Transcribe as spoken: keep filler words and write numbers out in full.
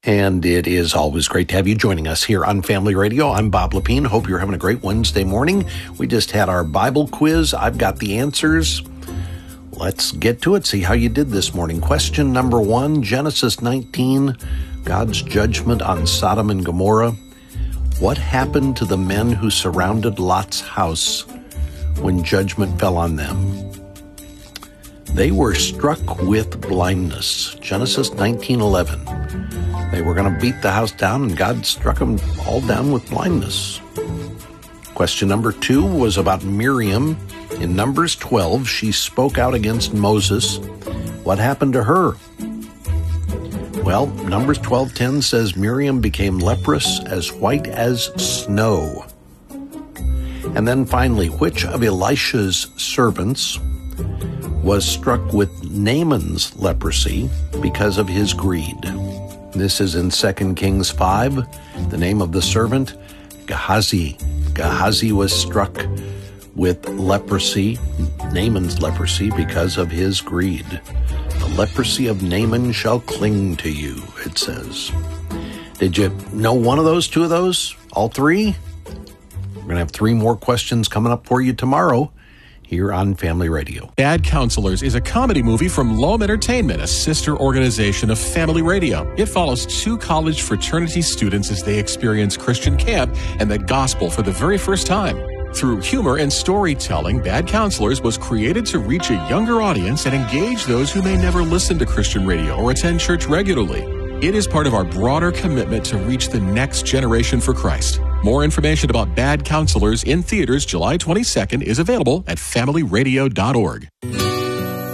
And it is always great to have you joining us here on Family Radio. I'm Bob Lepine. Hope you're having a great Wednesday morning. We just had our Bible quiz. I've got the answers. Let's get to it, see how you did this morning. Question number one, Genesis nineteen, God's judgment on Sodom and Gomorrah. What happened to the men who surrounded Lot's house when judgment fell on them? They were struck with blindness. Genesis nineteen eleven. They were going to beat the house down, and God struck them all down with blindness. Question number two was about Miriam. In Numbers twelve, she spoke out against Moses. What happened to her? Well, Numbers twelve ten says Miriam became leprous, as white as snow. And then finally, which of Elisha's servants was struck with Naaman's leprosy because of his greed? This is in Second Kings five. The name of the servant, Gehazi. Gehazi was struck with leprosy, Naaman's leprosy, because of his greed. The leprosy of Naaman shall cling to you, it says. Did you know one of those, two of those, all three? We're going to have three more questions coming up for you tomorrow here on Family Radio. Bad Counselors is a comedy movie from Loam Entertainment, a sister organization of Family Radio. It follows two college fraternity students as they experience Christian camp and the gospel for the very first time. Through humor and storytelling, Bad Counselors was created to reach a younger audience and engage those who may never listen to Christian radio or attend church regularly. It is part of our broader commitment to reach the next generation for Christ. More information about Bad Counselors in theaters July twenty-second is available at family radio dot org.